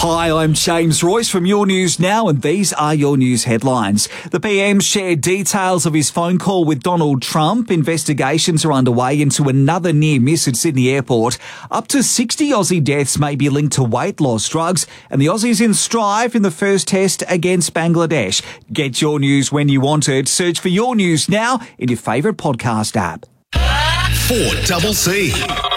Hi, I'm James Royce from Your News Now, and these are your news headlines. The PM shared details of his phone call with Donald Trump. Investigations are underway into another near miss at Sydney Airport. Up to 60 Aussie deaths may be linked to weight loss drugs, and the Aussies in strife in the first test against Bangladesh. Get your news when you want it. Search for Your News Now in your favourite podcast app. 4CC.